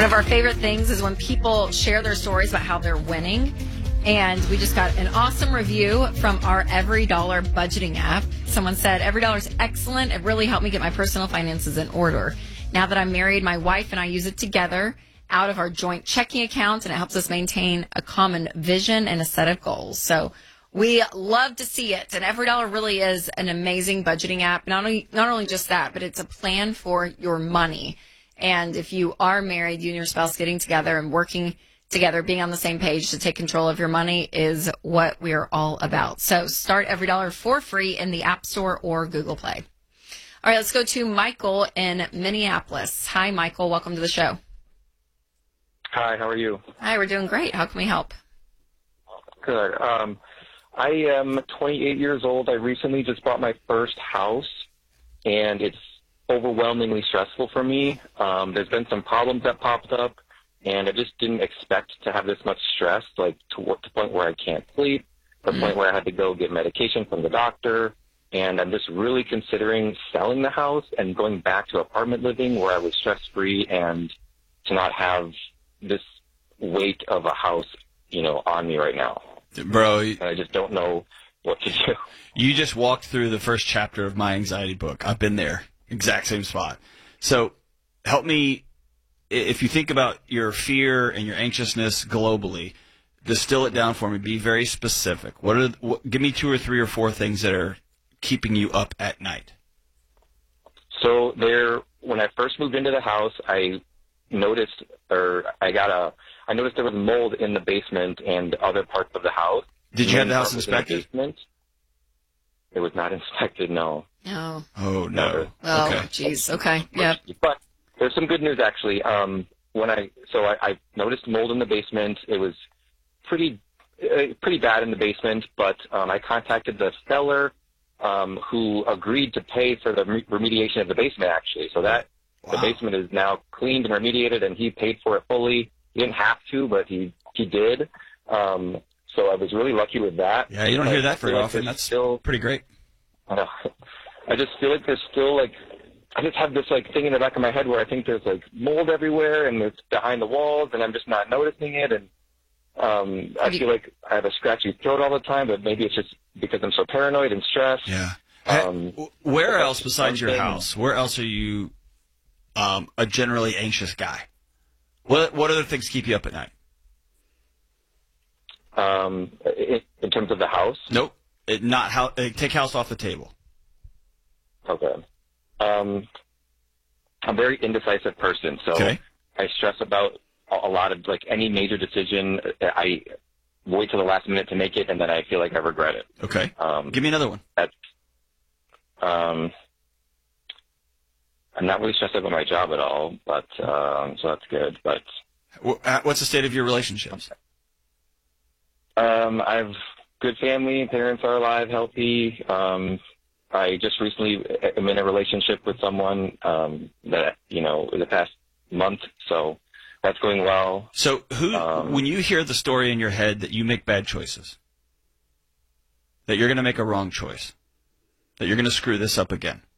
One of our favorite things is when people share their stories about how they're winning. And we just got an awesome review from our Every Dollar budgeting app. Someone said, Every Dollar is excellent. It really helped me get my personal finances in order. Now that I'm married, my wife and I use it together out of our joint checking account, and it helps us maintain a common vision and a set of goals. So we love to see it. And Every Dollar really is an amazing budgeting app. Not only just that, but it's a plan for your money. And if you are married, you and your spouse getting together and working together, being on the same page to take control of your money is what we're all about. So start Every Dollar for free in the App Store or Google Play. All right, let's go to Michael in Minneapolis. Hi, Michael. Welcome to the show. Hi, how are you? Hi, we're doing great. How can we help? Good. I am 28 years old. I recently just bought my first house, and it's overwhelmingly stressful for me. There's been some problems that popped up, and I just didn't expect to have this much stress, like to the point where I can't sleep, to the point where I had to go get medication from the doctor. And I'm just really considering selling the house and going back to apartment living where I was stress-free and to not have this weight of a house, on me right now. Bro, and I just don't know what to do. You just walked through the first chapter of my anxiety book. I've been there, exact same spot. So help me, if you think about your fear and your anxiousness globally, distill it down for me. Be very specific. Give me 2 or 3 or 4 things that are keeping you up at night. So when I first moved into the house, I noticed there was mold in the basement and other parts of the house. Did you have the house inspected? It was not inspected, no. No. Oh, no. Oh, okay. Jeez. Okay. Yep. But there's some good news, actually. I noticed mold in the basement. It was pretty bad in the basement, but I contacted the seller who agreed to pay for the remediation of the basement, actually. So that the basement is now cleaned and remediated, and he paid for it fully. He didn't have to, but he did. So I was really lucky with that. Yeah, you don't hear that very often. That's still pretty great. I just feel like there's still, I just have this, thing in the back of my head where I think there's, mold everywhere, and it's behind the walls, and I'm just not noticing it. And I feel like I have a scratchy throat all the time, but maybe it's just because I'm so paranoid and stressed. Yeah. Where else besides your house? Where else are you a generally anxious guy? What other things keep you up at night? In terms of the house? Nope. Take house off the table. Okay. I'm a very indecisive person, so okay. I stress about a lot of, any major decision. I wait till the last minute to make it, and then I feel like I regret it. Okay. Give me another one. I'm not really stressed about my job at all, but so that's good. But what's the state of your relationships? I have good family. Parents are alive, healthy. I just recently am in a relationship with someone that in the past month, so that's going well. So when you hear the story in your head that you make bad choices, that you're going to make a wrong choice, that you're going to screw this up again,